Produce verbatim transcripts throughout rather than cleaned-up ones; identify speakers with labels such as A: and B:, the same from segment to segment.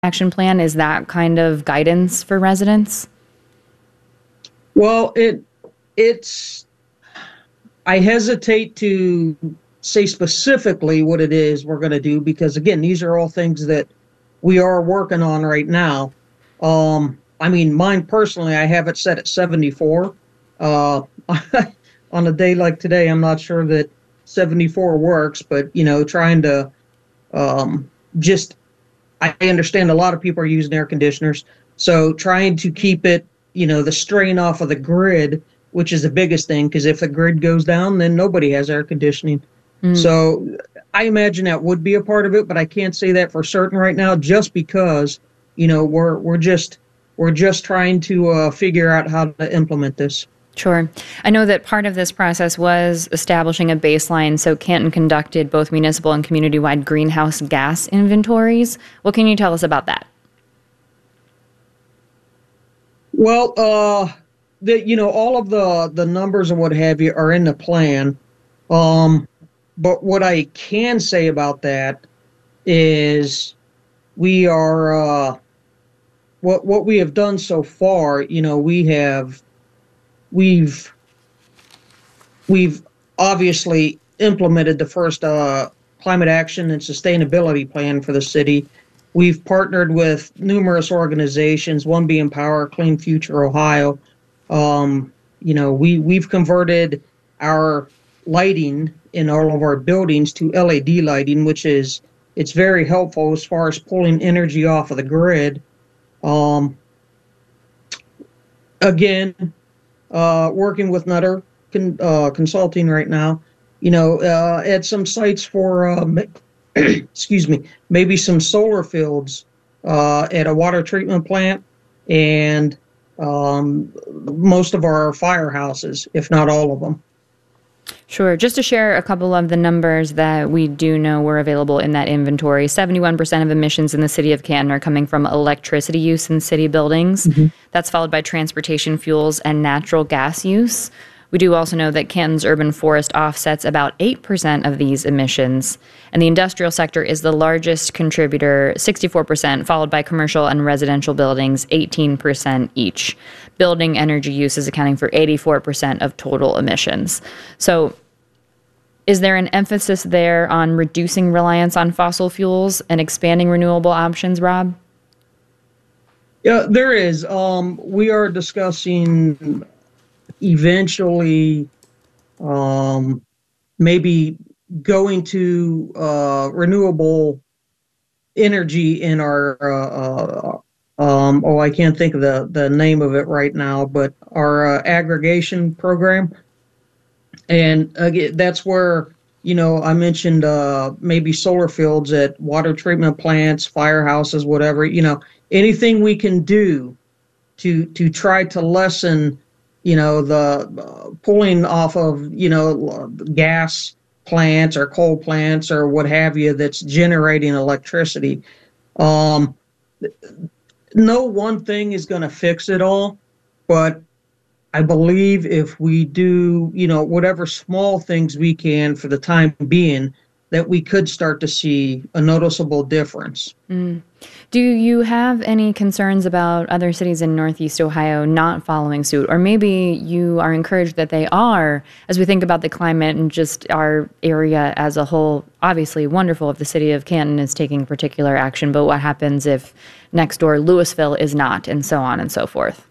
A: action plan? Is that kind of guidance for residents?
B: Well, it it's I hesitate to say specifically what it is we're going to do because, again, these are all things that we are working on right now. Um, I mean, mine personally, I have it set at seventy-four. Uh, on a day like today, I'm not sure that seventy-four works, but, you know, trying to um, just, I understand a lot of people are using air conditioners. So trying to keep it, you know, the strain off of the grid, which is the biggest thing, because if the grid goes down, then nobody has air conditioning. Mm. So I imagine that would be a part of it, but I can't say that for certain right now, just because, you know, we're we're just we're just trying to uh, figure out how to implement this.
A: Sure. I know that part of this process was establishing a baseline. So Canton conducted both municipal and community-wide greenhouse gas inventories. What can you tell us about that?
B: Well, uh, the, you know, all of the, the numbers and what have you are in the plan. Um, but what I can say about that is we are, uh, what, what we have done so far, you know, we have, we've, we've obviously implemented the first, uh, climate action and sustainability plan for the city. We've partnered with numerous organizations, one being Power Clean Future Ohio. Um, you know, we, we've converted our lighting in all of our buildings to L E D lighting, which is, it's very helpful as far as pulling energy off of the grid. Um, again, uh, working with Nutter con, uh, Consulting right now, you know, uh, at some sites for, um, excuse me, maybe some solar fields uh, at a water treatment plant and um, most of our firehouses, if not all of them.
A: Sure. Just to share a couple of the numbers that we do know were available in that inventory, seventy-one percent of emissions in the city of Canton are coming from electricity use in city buildings. Mm-hmm. That's followed by transportation fuels and natural gas use. We do also know that Canton's urban forest offsets about eight percent of these emissions, and the industrial sector is the largest contributor, sixty-four percent, followed by commercial and residential buildings, eighteen percent each. Building energy use is accounting for eighty-four percent of total emissions. So is there an emphasis there on reducing reliance on fossil fuels and expanding renewable options, Rob?
B: Yeah, there is. Um, we are discussing eventually um, maybe going to uh, renewable energy in our, uh, uh, um, oh, I can't think of the, the name of it right now, but our uh, aggregation program. And again, that's where, you know, I mentioned uh, maybe solar fields at water treatment plants, firehouses, whatever, you know, anything we can do to to try to lessen, you know, the uh, pulling off of, you know, gas plants or coal plants or what have you that's generating electricity. Um, no one thing is going to fix it all, but I believe if we do, you know, whatever small things we can for the time being, that we could start to see a noticeable difference.
A: Mm. Do you have any concerns about other cities in Northeast Ohio not following suit? Or maybe you are encouraged that they are, as we think about the climate and just our area as a whole. Obviously wonderful if the city of Canton is taking particular action, but what happens if next door Louisville is not, and so on and so forth?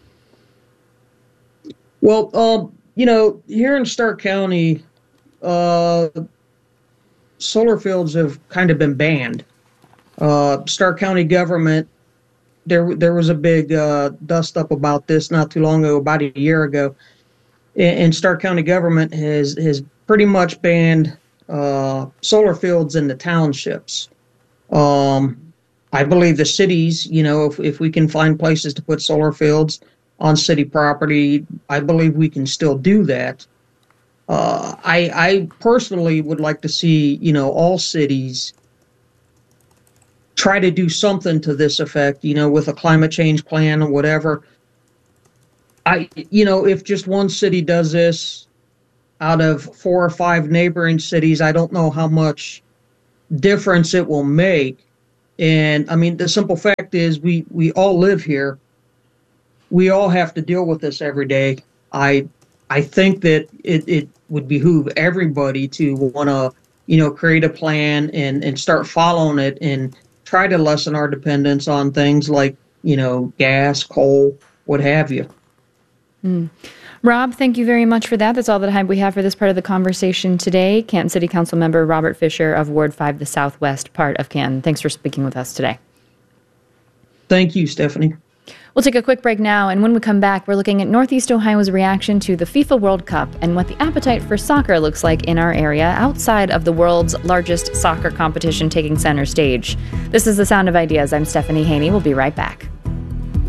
B: Well, um, you know, here in Stark County, uh, solar fields have kind of been banned. Uh, Stark County government, there there was a big uh, dust up about this not too long ago, about a year ago, and, and Stark County government has has pretty much banned uh, solar fields in the townships. Um, I believe the cities, you know, if if we can find places to put solar fields on city property, I believe we can still do that. Uh, I, I personally would like to see, you know, all cities try to do something to this effect, you know, with a climate change plan or whatever. I, you know, if just one city does this out of four or five neighboring cities, I don't know how much difference it will make. And I mean, the simple fact is we, we all live here. We all have to deal with this every day. I I think that it, it would behoove everybody to want to, you know, create a plan and, and start following it and try to lessen our dependence on things like, you know, gas, coal, what have you.
A: Mm. Rob, thank you very much for that. That's all the time we have for this part of the conversation today. Canton City Council member Robert Fisher of Ward five, the southwest part of Canton. Thanks for speaking with us today.
B: Thank you, Stephanie.
A: We'll take a quick break now, and when we come back, we're looking at Northeast Ohio's reaction to the FIFA World Cup and what the appetite for soccer looks like in our area outside of the world's largest soccer competition taking center stage. This is The Sound of Ideas. I'm Stephanie Haney. We'll be right back.